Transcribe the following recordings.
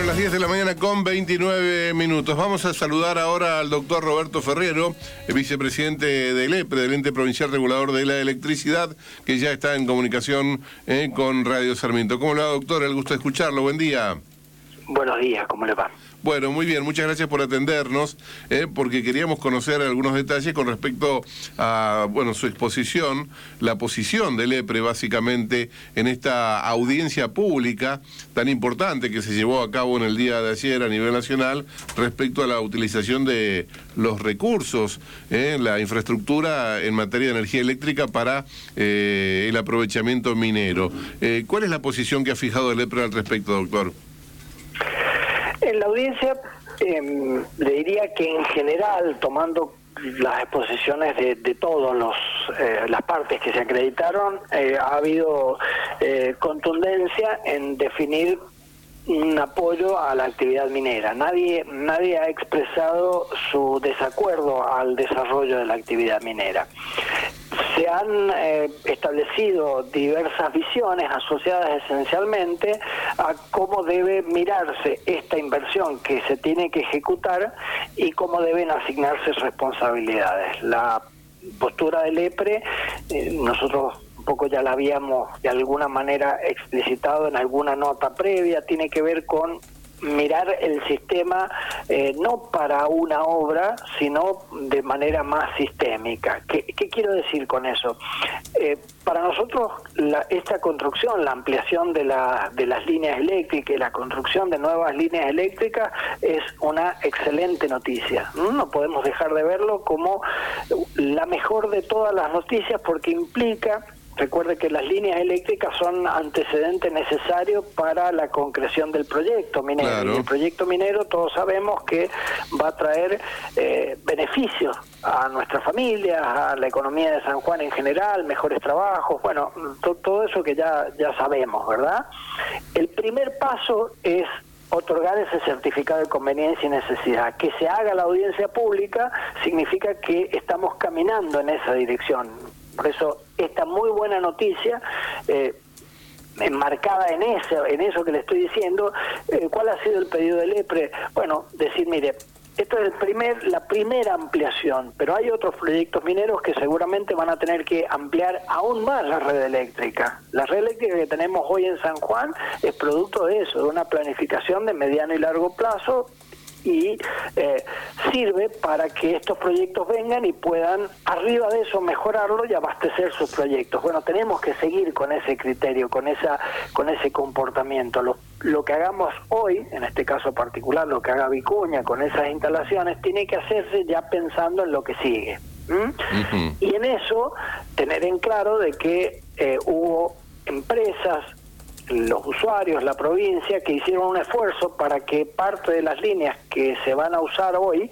las 10 de la mañana con 29 minutos. Vamos a saludar ahora al doctor Roberto Ferriero, el vicepresidente del EPRE, del Ente Provincial Regulador de la Electricidad, que ya está en comunicación con Radio Sarmiento. ¿Cómo le va, doctor? El gusto de escucharlo. Buen día. Buenos días, ¿cómo le va? Bueno, muy bien, muchas gracias por atendernos, porque queríamos conocer algunos detalles con respecto a, su exposición, la posición del EPRE básicamente en esta audiencia pública tan importante que se llevó a cabo en el día de ayer a nivel nacional respecto a la utilización de los recursos, la infraestructura en materia de energía eléctrica para el aprovechamiento minero. ¿Cuál es la posición que ha fijado el EPRE al respecto, doctor? En la audiencia le diría que en general, tomando las exposiciones de todas las partes que se acreditaron, ha habido contundencia en definir un apoyo a la actividad minera. Nadie ha expresado su desacuerdo al desarrollo de la actividad minera. Se han establecido diversas visiones asociadas esencialmente a cómo debe mirarse esta inversión que se tiene que ejecutar y cómo deben asignarse responsabilidades. La postura del EPRE, nosotros un poco ya la habíamos de alguna manera explicitado en alguna nota previa, tiene que ver con mirar el sistema no para una obra, sino de manera más sistémica. ¿Qué quiero decir con eso? Para nosotros esta construcción, la ampliación de las líneas eléctricas y la construcción de nuevas líneas eléctricas es una excelente noticia. No podemos dejar de verlo como la mejor de todas las noticias porque implica. Recuerde que las líneas eléctricas son antecedente necesario para la concreción del proyecto minero. Claro. Y el proyecto minero todos sabemos que va a traer beneficios a nuestras familias, a la economía de San Juan en general, mejores trabajos, todo eso que ya sabemos, ¿verdad? El primer paso es otorgar ese certificado de conveniencia y necesidad. Que se haga la audiencia pública significa que estamos caminando en esa dirección. Por eso esta muy buena noticia, enmarcada en eso que le estoy diciendo, ¿cuál ha sido el pedido del EPRE? Bueno, decir, mire, esto es la primera ampliación, pero hay otros proyectos mineros que seguramente van a tener que ampliar aún más la red eléctrica. La red eléctrica que tenemos hoy en San Juan es producto de eso, de una planificación de mediano y largo plazo, y sirve para que estos proyectos vengan y puedan, arriba de eso, mejorarlo y abastecer sus proyectos. Bueno, tenemos que seguir con ese criterio, con ese comportamiento. Lo que hagamos hoy, en este caso particular, lo que haga Vicuña con esas instalaciones, tiene que hacerse ya pensando en lo que sigue. Uh-huh. Y en eso, tener en claro de que hubo empresas, los usuarios, la provincia, que hicieron un esfuerzo para que parte de las líneas que se van a usar hoy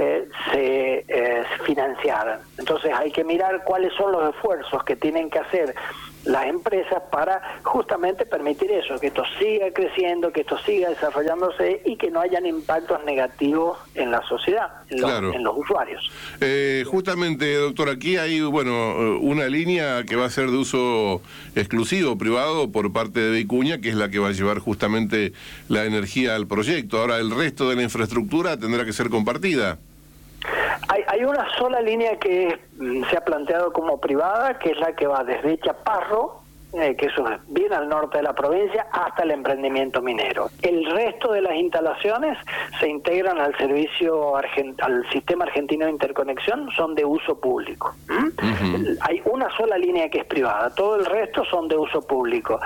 se financiaran. Entonces hay que mirar cuáles son los esfuerzos que tienen que hacer las empresas para justamente permitir eso, que esto siga creciendo, que esto siga desarrollándose y que no hayan impactos negativos en la sociedad, en los usuarios. Justamente, doctor, aquí hay una línea que va a ser de uso exclusivo, privado, por parte de Vicuña, que es la que va a llevar justamente la energía al proyecto. Ahora, el resto de la infraestructura tendrá que ser compartida. Hay una sola línea que se ha planteado como privada, que es la que va desde Chaparro, que eso es bien al norte de la provincia, hasta el emprendimiento minero. El resto de las instalaciones se integran al al sistema argentino de interconexión, son de uso público. Uh-huh. Hay una sola línea que es privada, todo el resto son de uso público.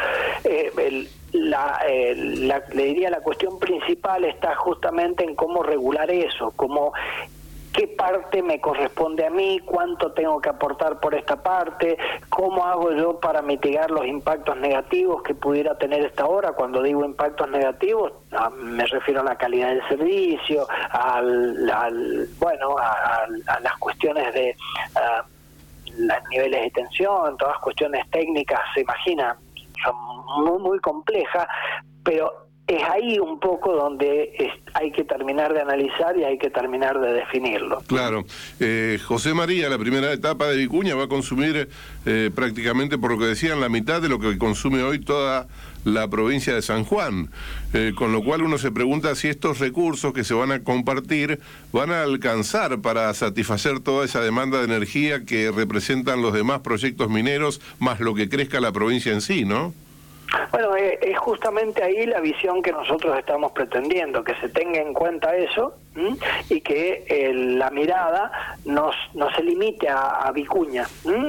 Le diría la cuestión principal está justamente en cómo regular eso, qué parte me corresponde a mí, cuánto tengo que aportar por esta parte, cómo hago yo para mitigar los impactos negativos que pudiera tener esta obra. Cuando digo impactos negativos, me refiero a la calidad del servicio, a las cuestiones de los niveles de tensión, todas las cuestiones técnicas, se imagina, son muy, muy complejas, pero es ahí un poco donde hay que terminar de analizar y hay que terminar de definirlo. Claro. José María, la primera etapa de Vicuña va a consumir prácticamente, por lo que decían, la mitad de lo que consume hoy toda la provincia de San Juan, con lo cual uno se pregunta si estos recursos que se van a compartir van a alcanzar para satisfacer toda esa demanda de energía que representan los demás proyectos mineros, más lo que crezca la provincia en sí, ¿no? Bueno, es justamente ahí la visión que nosotros estamos pretendiendo, que se tenga en cuenta eso y que la mirada no se limite a Vicuña,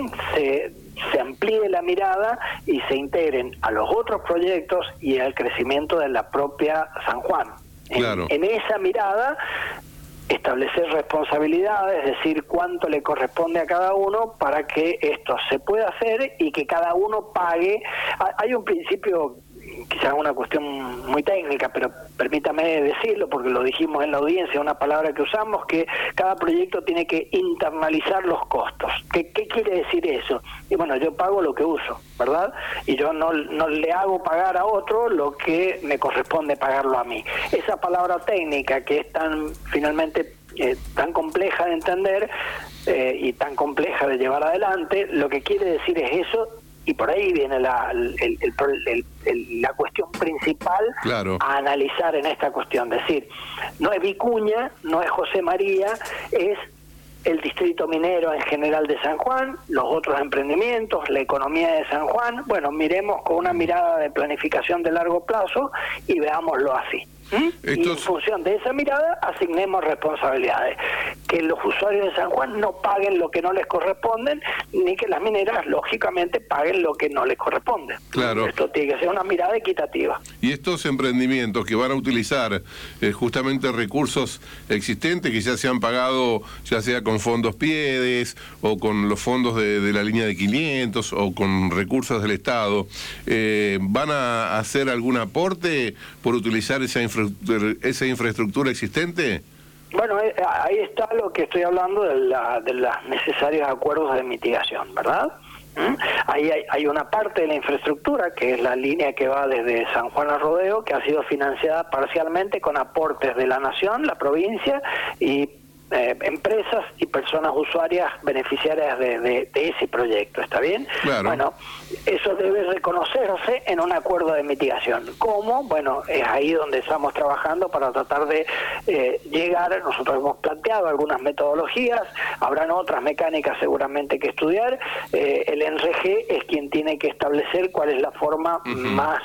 se amplíe la mirada y se integren a los otros proyectos y al crecimiento de la propia San Juan. Claro. En esa mirada establecer responsabilidades, es decir, cuánto le corresponde a cada uno para que esto se pueda hacer y que cada uno pague. Hay un principio, quizás una cuestión muy técnica, pero permítame decirlo porque lo dijimos en la audiencia, una palabra que usamos, que cada proyecto tiene que internalizar los costos. ¿Qué quiere decir eso? Y bueno, yo pago lo que uso, ¿verdad? Y yo no le hago pagar a otro lo que me corresponde pagarlo a mí. Esa palabra técnica que es finalmente tan compleja de entender y tan compleja de llevar adelante, lo que quiere decir es eso. Y por ahí viene la cuestión principal, claro, a analizar en esta cuestión. Es decir, no es Vicuña, no es José María, es el distrito minero en general de San Juan, los otros emprendimientos, la economía de San Juan. Bueno, miremos con una mirada de planificación de largo plazo y veámoslo así. Y en función de esa mirada asignemos responsabilidades, que los usuarios de San Juan no paguen lo que no les corresponden, ni que las mineras lógicamente paguen lo que no les corresponde. Claro. Esto tiene que ser una mirada equitativa. Y estos emprendimientos que van a utilizar justamente recursos existentes que ya se han pagado, ya sea con fondos PIEDES o con los fondos de la línea de 500 o con recursos del Estado, ¿van a hacer algún aporte por utilizar esa infraestructura existente? Bueno, ahí está lo que estoy hablando de los necesarios acuerdos de mitigación, ¿verdad? Ahí hay una parte de la infraestructura, que es la línea que va desde San Juan a Rodeo, que ha sido financiada parcialmente con aportes de la Nación, la provincia y empresas y personas usuarias beneficiarias de ese proyecto, ¿está bien? Claro. Bueno, eso debe reconocerse en un acuerdo de mitigación. ¿Cómo? Bueno, es ahí donde estamos trabajando para tratar de llegar. Nosotros hemos planteado algunas metodologías, habrán otras mecánicas seguramente que estudiar. El NRG es quien tiene que establecer cuál es la forma más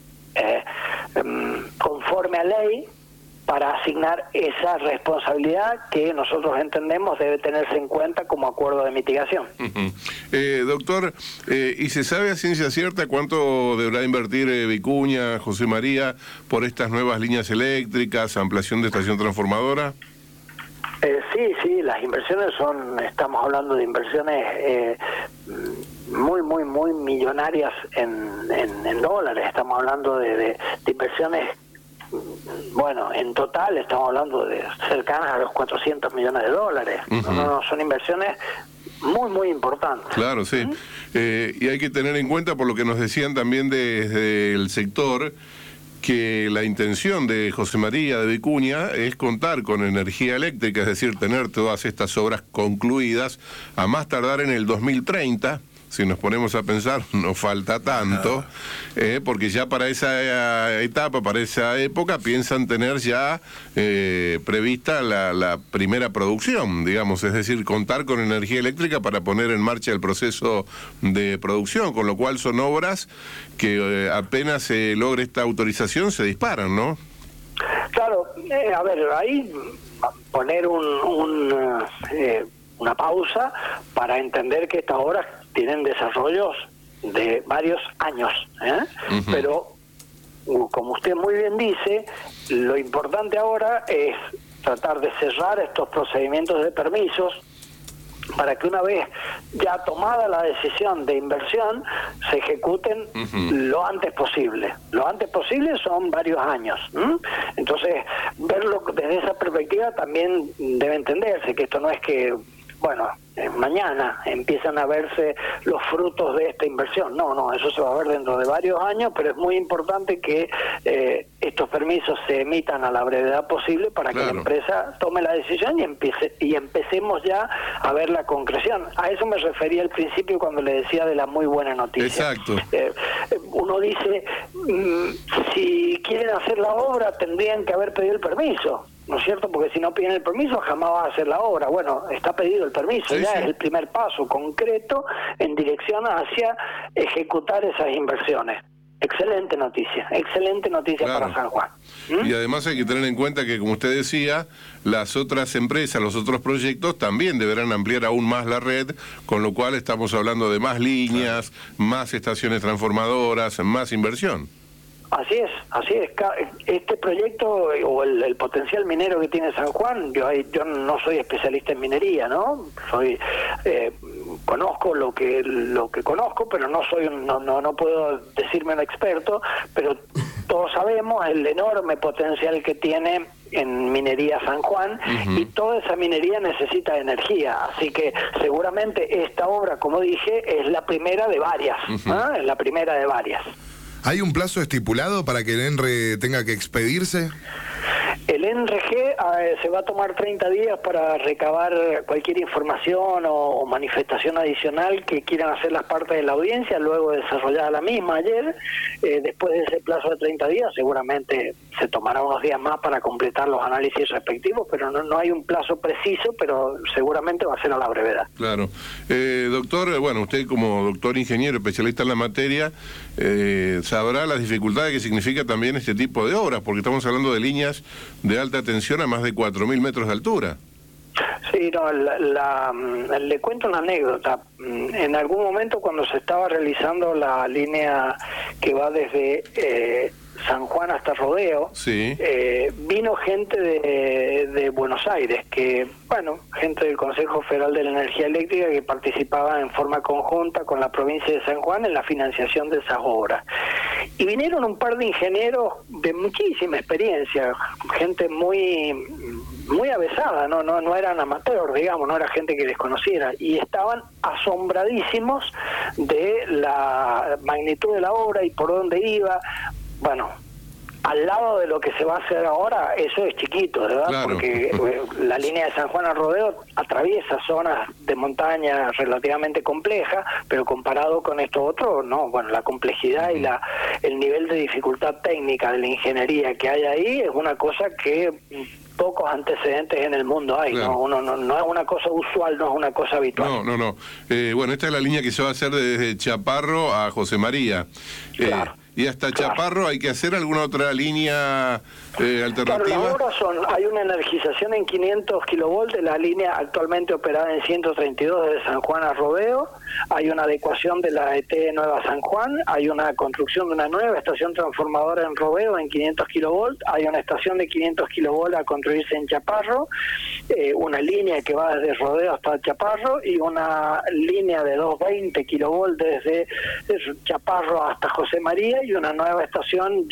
conforme a ley para asignar esa responsabilidad que nosotros entendemos debe tenerse en cuenta como acuerdo de mitigación. Doctor, ¿y se sabe a ciencia cierta cuánto deberá invertir Vicuña, José María, por estas nuevas líneas eléctricas, ampliación de estación transformadora? Sí, las inversiones estamos hablando de inversiones muy millonarias en dólares. Estamos hablando de inversiones. Bueno, en total estamos hablando de cercanas a los 400 millones de dólares. No, son inversiones muy importantes. Claro, sí. Y hay que tener en cuenta, por lo que nos decían también desde el sector, que la intención de José María de Vicuña es contar con energía eléctrica, es decir, tener todas estas obras concluidas a más tardar en el 2030. Si nos ponemos a pensar, no falta tanto, porque ya para esa etapa, para esa época, piensan tener ya prevista la primera producción, digamos, es decir, contar con energía eléctrica para poner en marcha el proceso de producción, con lo cual son obras que apenas se logre esta autorización se disparan, ¿no? Claro, a ver, ahí poner una pausa para entender que estas obras tienen desarrollos de varios años, pero como usted muy bien dice, lo importante ahora es tratar de cerrar estos procedimientos de permisos para que una vez ya tomada la decisión de inversión se ejecuten lo antes posible. Lo antes posible son varios años. Entonces, verlo desde esa perspectiva también debe entenderse que esto no es que bueno, mañana empiezan a verse los frutos de esta inversión. No, eso se va a ver dentro de varios años, pero es muy importante que estos permisos se emitan a la brevedad posible para que la empresa tome la decisión y empecemos ya a ver la concreción. A eso me refería al principio cuando le decía de la muy buena noticia. Exacto. Uno dice, si quieren hacer la obra tendrían que haber pedido el permiso, ¿no es cierto? Porque si no piden el permiso jamás va a hacer la obra. Bueno, está pedido el permiso, es el primer paso concreto en dirección hacia ejecutar esas inversiones. Excelente noticia para San Juan. Y además hay que tener en cuenta que, como usted decía, las otras empresas, los otros proyectos también deberán ampliar aún más la red, con lo cual estamos hablando de más líneas, más estaciones transformadoras, más inversión. Así es. Este proyecto o el potencial minero que tiene San Juan, yo no soy especialista en minería, ¿no? Conozco lo que conozco, pero no puedo decirme un experto, pero todos sabemos el enorme potencial que tiene en minería San Juan, y toda esa minería necesita energía, así que seguramente esta obra, como dije, es la primera de varias, ¿no? Es la primera de varias. ¿Hay un plazo estipulado para que el ENRE tenga que expedirse? El NRG se va a tomar 30 días para recabar cualquier información o manifestación adicional que quieran hacer las partes de la audiencia, luego de desarrollada la misma ayer. Después de ese plazo de 30 días seguramente se tomará unos días más para completar los análisis respectivos, pero no hay un plazo preciso, pero seguramente va a ser a la brevedad. Claro. Doctor, bueno, usted como doctor ingeniero, especialista en la materia, sabrá las dificultades que significa también este tipo de obras, porque estamos hablando de líneas de alta tensión a más de 4.000 metros de altura. Sí, no, le cuento una anécdota. En algún momento, cuando se estaba realizando la línea que va desde San Juan hasta Rodeo, vino gente de Buenos Aires, gente del Consejo Federal de la Energía Eléctrica, que participaba en forma conjunta con la provincia de San Juan en la financiación de esas obras. Y vinieron un par de ingenieros de muchísima experiencia, gente muy avesada, no eran amateurs, digamos, no era gente que desconociera, y estaban asombradísimos de la magnitud de la obra y por dónde iba. Bueno, al lado de lo que se va a hacer ahora, eso es chiquito, ¿verdad? Claro. Porque la línea de San Juan a Rodeo atraviesa zonas de montaña relativamente complejas, pero comparado con esto otro, no. Bueno, la complejidad y el nivel de dificultad técnica de la ingeniería que hay ahí es una cosa que pocos antecedentes en el mundo hay, claro. No es una cosa usual, no es una cosa habitual. No. Bueno, esta es la línea que se va a hacer desde Chaparro a José María. Claro. Y hasta Chaparro, ¿hay que hacer alguna otra línea alternativa? Claro, ahora hay una energización en 500 kilovolts de la línea actualmente operada en 132 desde San Juan a Rodeo, hay una adecuación de la ET Nueva San Juan, hay una construcción de una nueva estación transformadora en Rodeo en 500 kilovolts, hay una estación de 500 kilovolts a construirse en Chaparro, una línea que va desde Rodeo hasta Chaparro y una línea de 220 kilovolts desde Chaparro hasta José María, y una nueva estación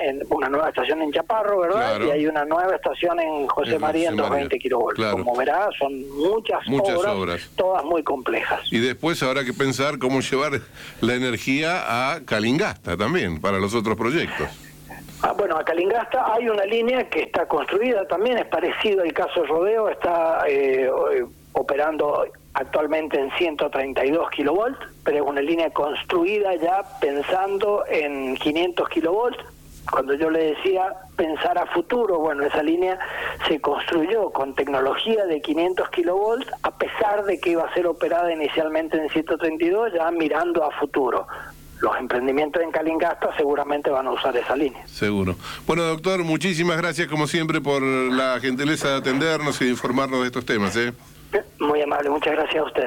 en Chaparro, ¿verdad? Claro. Y hay una nueva estación en José María en 220 kilovolts. Claro. Como verás, son muchas obras, todas muy complejas. Y después habrá que pensar cómo llevar la energía a Calingasta también, para los otros proyectos. Bueno, a Calingasta hay una línea que está construida, también es parecido al caso de Rodeo, está operando actualmente en 132 kilovolts, pero es una línea construida ya pensando en 500 kilovolts. Cuando yo le decía pensar a futuro, bueno, esa línea se construyó con tecnología de 500 kilovolts, a pesar de que iba a ser operada inicialmente en 132, ya mirando a futuro. Los emprendimientos en Calingasta seguramente van a usar esa línea. Seguro. Bueno, doctor, muchísimas gracias como siempre por la gentileza de atendernos y de informarnos de estos temas. Muy amable, muchas gracias a usted.